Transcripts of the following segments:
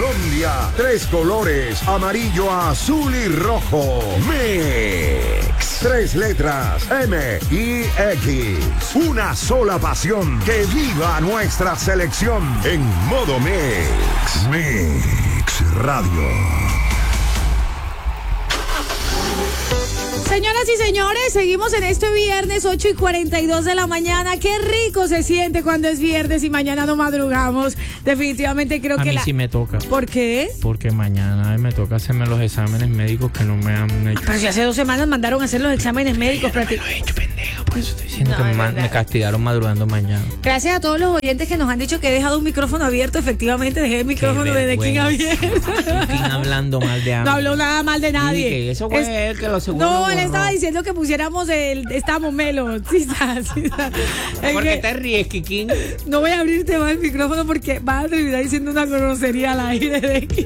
Colombia, 3 colores, amarillo, azul y rojo. Mix. 3 letras, M-I-X. Una sola pasión. Que viva nuestra selección en modo Mix. Mix Radio. Señoras y señores, seguimos en este viernes 8:42 de la mañana. Qué rico se siente cuando es viernes y mañana no madrugamos. Definitivamente creo que a mí sí me toca. ¿Por qué? Porque mañana me toca hacerme los exámenes médicos que no me han hecho. Pero si hace 2 semanas mandaron a hacer los exámenes médicos. Pero lo he hecho, pendejo. Por eso estoy diciendo que me castigaron madrugando mañana. Gracias a todos los oyentes que nos han dicho que he dejado un micrófono abierto. Efectivamente, dejé el micrófono de King abierto. King hablando mal de alguien. No habló nada mal de nadie. Que eso fue él que lo aseguró. No, él estaba diciendo que pusiéramos estamos melos. Sí, ¿Por qué te ríes, Kikín? No voy a abrirte más el micrófono porque vas a terminar diciendo una grosería al aire de aquí.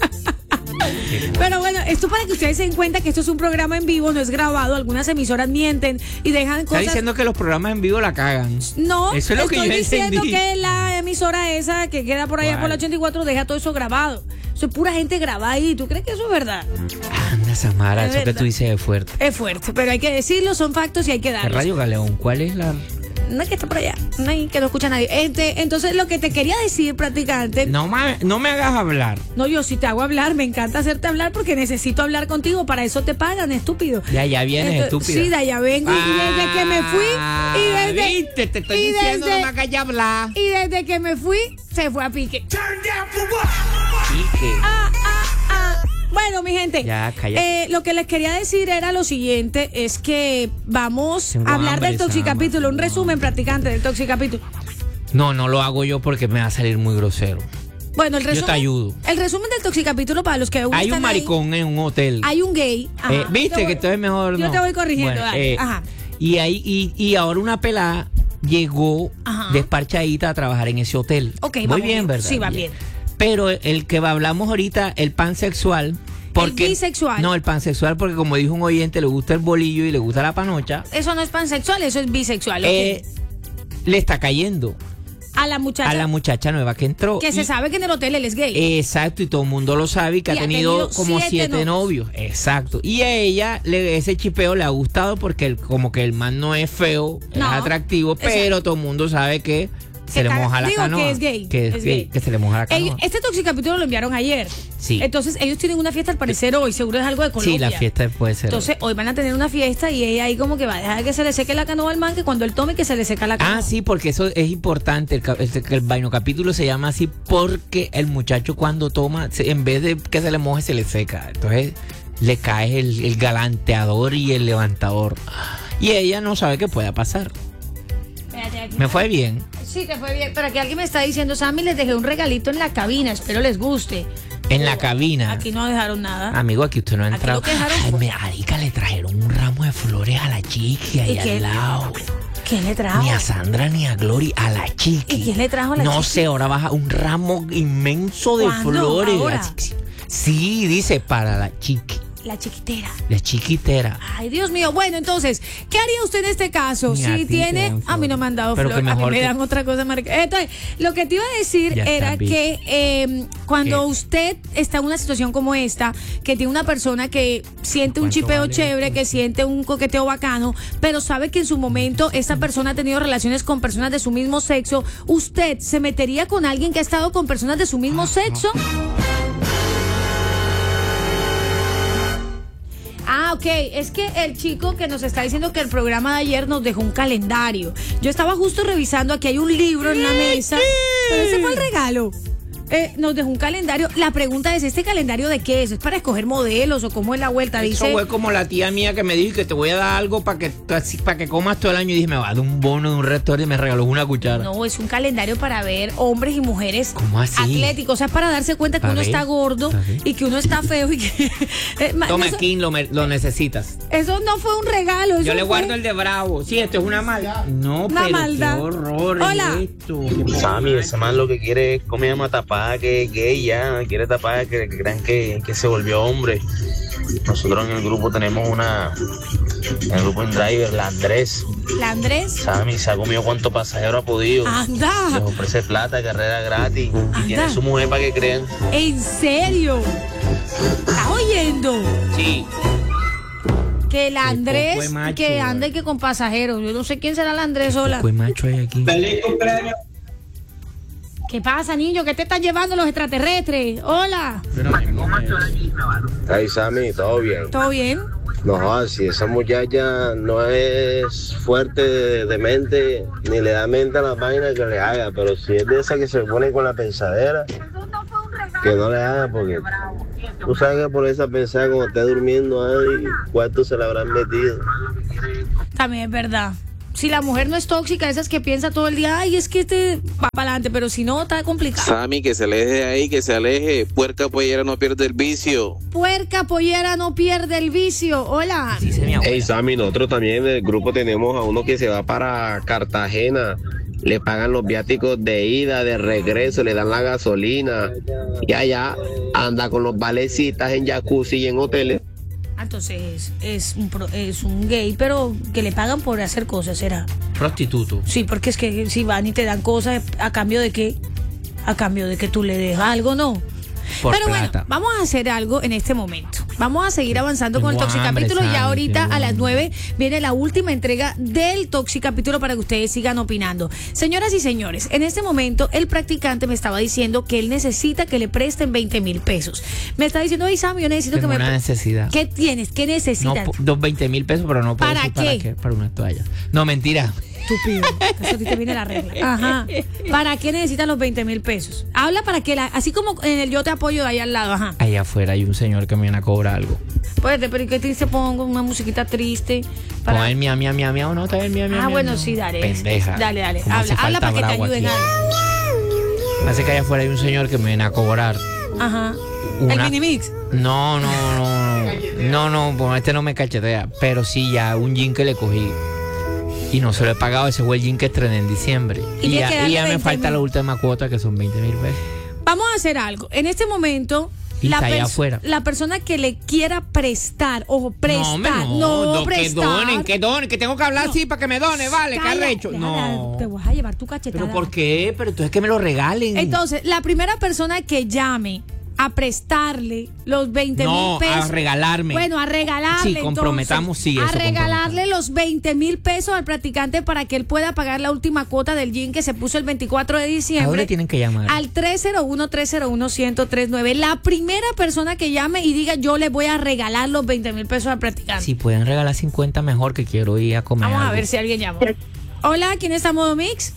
Pero bueno, esto para que ustedes se den cuenta que esto es un programa en vivo, no es grabado. Algunas emisoras mienten y dejan cosas. Está diciendo que los programas en vivo la cagan. No, eso es lo que yo estoy diciendo entendí. que la emisora esa que queda por allá por la 84 deja todo eso grabado. Eso es pura gente grabada ahí. ¿Tú crees que eso es verdad? Anda, Samara, Es eso verdad. que tú dices es fuerte. Es fuerte, pero hay que decirlo, son factos y hay que darlos. Radio Galeón, ¿cuál es la...? No es que está por allá, no hay que no escucha nadie. Entonces lo que te quería decir, practicante. No me hagas hablar. No, yo sí te hago hablar, me encanta hacerte hablar porque necesito hablar contigo, para eso te pagan, estúpido. De allá vienes, estúpida. Sí, de allá vengo y desde que me fui Viste, te estoy diciendo no me hagas ya hablar. Y desde que me fui, se fue a pique. Pique. Bueno, mi gente, Ya, cállate. lo que les quería decir era lo siguiente, es que vamos Tengo a hablar hambre, del toxicapítulo, un resumen, practicante, del toxicapítulo. No lo hago yo porque me va a salir muy grosero. Bueno, el resumen. Yo te ayudo. El resumen del toxicapítulo para los que aún Hay están un maricón en un hotel. Hay un gay. Ajá, ¿Viste que esto es mejor? Yo no. te voy corrigiendo, Bueno, dale. Ajá. Y ahora una pelada llegó Ajá. desparchadita a trabajar en ese hotel. Ok, muy vamos bien, ¿verdad? Sí, va bien. Pero el que hablamos ahorita, el pansexual. Porque, el bisexual. No, el pansexual, porque como dijo un oyente, le gusta el bolillo y le gusta la panocha. Eso no es pansexual, eso es bisexual. Ok. Le está cayendo A la muchacha. nueva que entró. Que se sabe que en el hotel él es gay. Exacto, y todo el mundo lo sabe y que Y ha tenido como 7 novios. Exacto. Y a ella ese chipeo le ha gustado porque como que el man no es feo, No, es atractivo, pero exacto. todo el mundo sabe que se le moja la canoa. que es gay. Que es gay, que se le moja la canoa. Este toxicapítulo lo enviaron ayer. Sí. Entonces ellos tienen una fiesta al parecer hoy, seguro es algo de Colombia. Sí, la fiesta puede ser. Entonces hoy van a tener una fiesta y ella ahí como que va a dejar que se le seque la canoa al man, que cuando él tome que se le seca la canoa. Ah, sí, porque eso es importante. El vaino capítulo se llama así porque el muchacho cuando toma, en vez de que se le moje, se le seca. Entonces le cae el galanteador y el levantador. Y ella no sabe qué pueda pasar. Espérate, aquí. Me fue bien. Sí, te fue bien. Pero aquí alguien me está diciendo, Sammy, les dejé un regalito en la cabina, espero les guste. En la cabina. Aquí no dejaron nada. Amigo, aquí usted no ha Aquí entrado. lo que dejaron Ay, fue- marica, le trajeron un ramo de flores a la chiqui ahí ¿Y qué? al lado. ¿Quién le trajo? Ni a Sandra ni a Glory, a la chiqui. ¿Y quién le trajo a la No chiqui? sé, ahora baja un ramo inmenso de ¿Cuándo? flores. ¿Ahora? Sí, dice para la chiqui. La chiquitera. La chiquitera. Ay, Dios mío. Bueno, entonces, ¿qué haría usted en este caso? Ni a Si ti te tiene... dan A mí no me han dado Pero flores, que a mí mejor me que- dan otra cosa. Entonces, lo que te iba a decir Ya era está bien. que cuando ¿Qué? usted está en una situación como esta, que tiene una persona que siente un ¿Cuánto chipeo vale chévere, esto? que siente un coqueteo bacano, pero sabe que en su momento esa persona ha tenido relaciones con personas de su mismo sexo, ¿usted se metería con alguien que ha estado con personas de su mismo sexo? Ah, ok, es que el chico que nos está diciendo que el programa de ayer nos dejó un calendario. Yo estaba justo revisando, aquí hay un libro en la mesa, pero ese fue el regalo. Nos dejó un calendario. La pregunta es, ¿este calendario de qué es? ¿Es para escoger modelos o cómo es la vuelta? Eso Dice, fue como la tía mía que me dijo que te voy a dar algo para que comas todo el año. Y dije, me va a dar un bono de un restaurante y me regaló una cuchara. no, es un calendario para ver hombres y mujeres ¿Cómo así? atléticos. O sea, para darse cuenta que ¿Para uno ver? está gordo ¿Para ver? y que uno está feo y que... Toma, eso, King, lo necesitas. eso no fue un regalo. Yo eso le fue guardo el de Bravo. Sí, esto es una maldad. No, Una pero maldad. qué horror Hola. es esto. Sammy, ese man lo que quiere es comida matapada, que es gay ya, quiere tapar que crean que se volvió hombre. Nosotros en el grupo tenemos El grupo InDriver, la Andrés. ¿La Andrés? Sammy se ha comido cuántos pasajeros ha podido. Les Anda. ofrece plata, carrera gratis. Anda. Y tiene su mujer para que crean. ¿En serio? ¿Estás oyendo? Sí. Que el Andrés, poco de macho, que ande que con pasajeros. Yo no sé quién será el Andrés sola. Pues macho hay aquí. ¡Feliz cumpleaños! ¿Qué pasa, niño? ¿Qué te están llevando los extraterrestres? Hola. Ay, Sammy, ¿todo bien? ¿Todo bien? No, si esa muchacha no es fuerte de mente, ni le da mente a la vaina que le haga, pero si es de esa que se pone con la pensadera, que no le haga, porque tú sabes que por esa pensada cuando esté durmiendo ahí, ¿cuánto se le habrán metido? También es verdad. Si la mujer no es tóxica, esas que piensa todo el día, ay, es que este va para adelante, pero si no, está complicado. Sammy, que se aleje de ahí, que se aleje. Puerca pollera no pierde el vicio. Puerca pollera no pierde el vicio. Hola. Sí, se me abuela. Hey, Sammy, nosotros también en el grupo tenemos a uno que se va para Cartagena. Le pagan los viáticos de ida, de regreso, le dan la gasolina. Y allá anda con los valecitas en jacuzzi y en hoteles. Entonces es un gay, pero que le pagan por hacer cosas, ¿será? Prostituto. Sí, porque es que si van y te dan cosas, ¿a cambio de qué? A cambio de que tú le des algo, ¿no? Por Pero plata. bueno, vamos a hacer algo en este momento. Vamos a seguir avanzando con el Tengo hambre, Toxicapítulo. Ya Sammy, ahorita tengo a las hambre. 9 viene la última entrega del Toxicapítulo para que ustedes sigan opinando. Señoras y señores, en este momento el practicante me estaba diciendo que él necesita que le presten 20,000 pesos. Me está diciendo, ay, Sammy, yo necesito Tengo que me... una necesidad. ¿Qué tienes? ¿Qué No, necesitas? 20,000 pesos, pero no puedo ¿Para decir qué? Para una toalla. No, mentira. Estúpido. Eso a ti te viene la regla. Ajá. ¿Para qué necesitas los 20,000 pesos? Habla para que así como en el yo te apoyo de ahí al lado, ajá. Allá afuera hay un señor que me viene a cobrar algo. Pues, pero ¿y qué triste pongo? Una musiquita triste. Pon el mia, no, está el mia. Bueno, sí, dale. Pendeja. Dale. ¿Cómo hace Habla falta para que te bravo ayuden. aquí? Parece que allá afuera hay un señor que me viene a cobrar. Ajá. Una- El Minimix. No, pues este no me cachetea. Pero sí, ya un jean que le cogí. Y no se lo he pagado, ese fue el jean que estrené en diciembre. Y Y tiene que ya, darle y ya me 20,000. falta la última cuota, que son 20,000 pesos. Vamos a hacer algo. En este momento, Y está allá afuera. la persona que le quiera prestar, ojo, prestar, prestar. que donen, que tengo que hablar así para que me done, vale, qué Calla, arrecho. calla, No. Te vas a llevar tu cachetada. ¿Pero por qué? Pero entonces que me lo regalen. Entonces, la primera persona que llame a prestarle los 20,000 pesos. No, a regalarme. Bueno, a regalarle. Sí, comprometamos, entonces, sí, a eso regalarle los 20,000 pesos al practicante para que él pueda pagar la última cuota del jean que se puso el 24 de ¿A diciembre. dónde tienen que llamar? Al 301-301-1039. La primera persona que llame y diga, yo le voy a regalar los 20,000 pesos al practicante. Si pueden regalar 50 mejor, que quiero ir a comer. Vamos a algo. ver si alguien llama. Hola, ¿quién está en Modo Mix?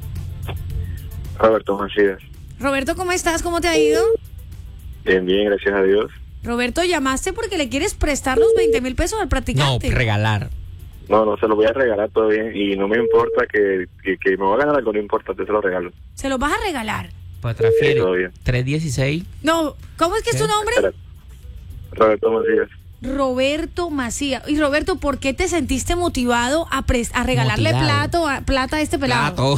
Roberto Macías. Roberto, ¿cómo estás? ¿Cómo te ha ido? Bien, gracias a Dios. Roberto, llamaste porque le quieres prestar los 20,000 pesos al No, practicante. regalar. No, se lo voy a regalar todo bien y no me importa que me va a ganar algo, no importa, te lo regalo. Se los vas a regalar. Pues transfiere. Sí, todo bien. 316. No, ¿cómo es que es tu nombre? Roberto Macías. Roberto Macías. Y Roberto, ¿por qué te sentiste motivado a regalarle Motivado. plata a este pelado? Plato.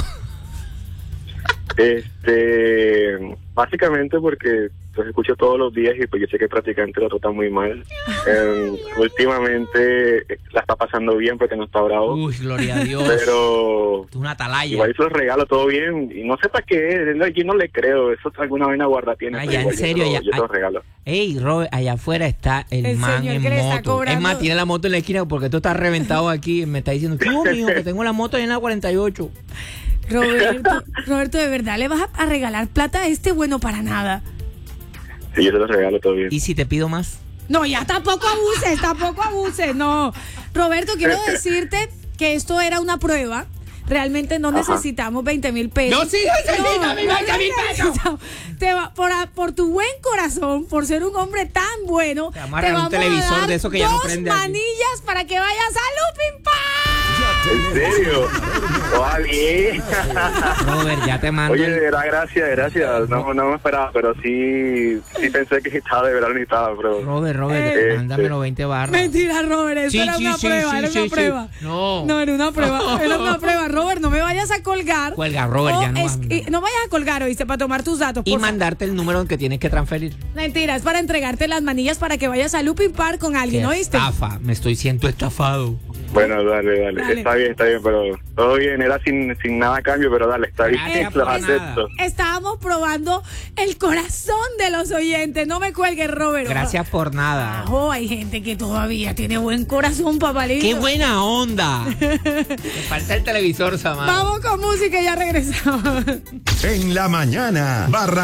Básicamente porque los escucho todos los días y pues yo sé que el practicante lo trata muy mal. Últimamente la está pasando bien porque no está bravo, Uy, gloria a Dios. pero Tú una atalaya. igual se los regalo todo bien y no sé para qué, yo no le creo, eso es alguna vaina guarda tiene. Ah, pero ya, igual en serio, yo se los regalo. Ey, Robert, allá afuera está el man señor en que le está moto. cobrando. Es más, tiene la moto en la esquina porque esto está reventado aquí. Me está diciendo, ¿qué mío? Que tengo la moto ahí en la 48. Roberto, ¿de verdad le vas a regalar plata a este bueno para nada? Sí, yo se los regalo todo bien. ¿Y si te pido más? No, ya tampoco abuses, no. Roberto, quiero decirte que esto era una prueba. Realmente no necesitamos 20,000 pesos. ¡Yo sí necesito mis 20,000 pesos! Por tu buen corazón, por ser un hombre tan bueno, Te vamos a regalar un a televisor dar de esos que ya no dos prende aquí. manillas para que vayas a Lupin Park. ¿En serio? Toda bien. Robert, ya te mando. Oye, de verdad, gracias. No me esperaba, pero sí pensé que estaba de verano y estaba, pero... Robert, mándamelo 20 barras. Mentira, Robert, eso era una prueba, era una prueba. No, era una prueba, era una prueba. Robert, no me vayas a colgar. Cuelga, Robert, ya no. No vayas a colgar, ¿oíste? Para tomar tus datos. Y mandarte el número que tienes que transferir. Mentira, es para entregarte las manillas para que vayas a Lupin Park con alguien, ¿oíste? Estafa, me estoy siendo estafado. Bueno, dale. Está bien, pero todo bien, era sin nada a cambio, pero dale, está bien, lo acepto. Estábamos probando el corazón de los oyentes, no me cuelgues, Robert. Gracias por nada. Hay gente que todavía tiene buen corazón, papalito. ¡Qué buena onda! Me falta el televisor, Samara. Vamos con música y ya regresamos. En la mañana,